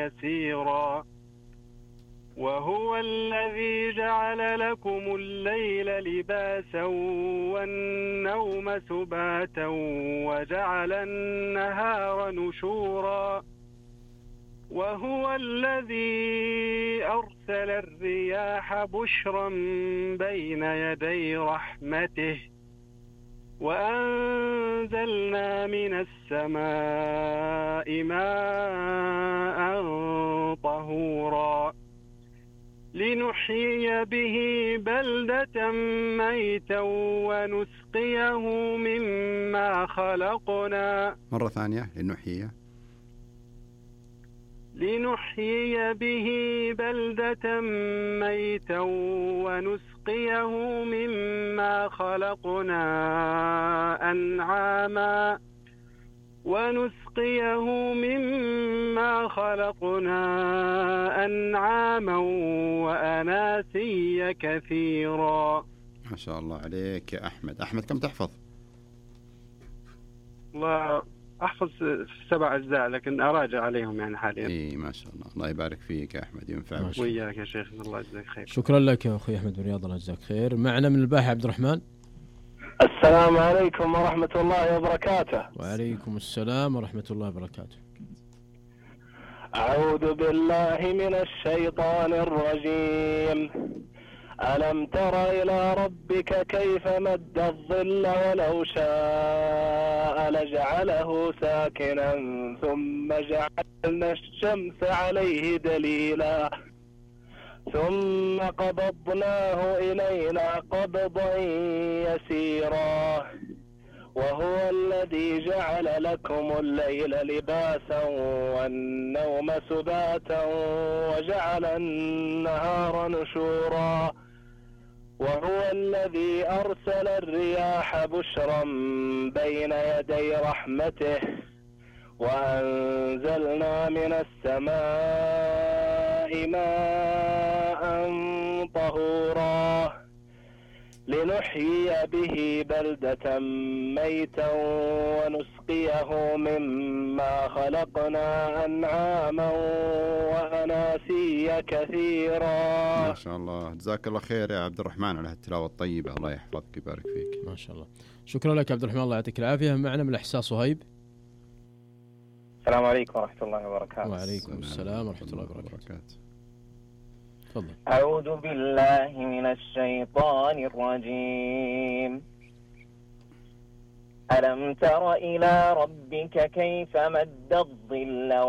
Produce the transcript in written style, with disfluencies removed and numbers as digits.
يسيرا وهو الذي جعل لكم الليل لباسا والنوم سباتا وجعل النهار نشورا وهو الذي أرسل الرياح بشرا بين يدي رحمته وأنزلنا من السماء ماء طهورا لنحيي به بلدة ميتا ونسقيه مما خلقنا مرة ثانية لنحيي به بلدة ميتا ونسقيه مما خلقنا أنعاما وأناسيا كثيرا. ما شاء الله عليك يا أحمد. كم تحفظ؟ الله أحفظ 7 أجزاء لكن أراجع عليهم يعني حاليا. ما شاء الله يبارك فيك يا أحمد، ينفعك وياك يا شيخ، الله يجزاك خير. شكرا لك يا أخي أحمد بن رياض، الله يجزاك خير. معنا من الباحة عبد الرحمن. السلام عليكم ورحمة الله وبركاته. وعليكم السلام ورحمة الله وبركاته. أعوذ بالله من الشيطان الرجيم. ألم تر إلى ربك كيف مد الظل ولو شاء لجعله ساكنا ثم جعلنا الشمس عليه دليلا ثم قبضناه إلينا قبضا يسيرا وهو الذي جعل لكم الليل لباسا والنوم سباتا وجعل النهار نشورا وهو الذي أرسل الرياح بشرا بين يدي رحمته وأنزلنا من السماء ماء طهورا لنحيي به بلدة ميتا ونسقيه مما خلقنا أنعاما وأناسيا كثيرا. ما شاء الله، جزاك الله خير يا عبد الرحمن على التلاوة الطيبة، الله يحفظك ويبارك فيك. ما شاء الله، شكرا لك عبد الرحمن، الله يعطيك العافية. معنا من الإحساء صهيب. السلام عليكم ورحمة الله وبركاته. وعليكم السلام ورحمة الله وبركاته. تفضل. أعوذ بالله من الشيطان الرجيم. ألم تر إلى ربك كيف مد الظل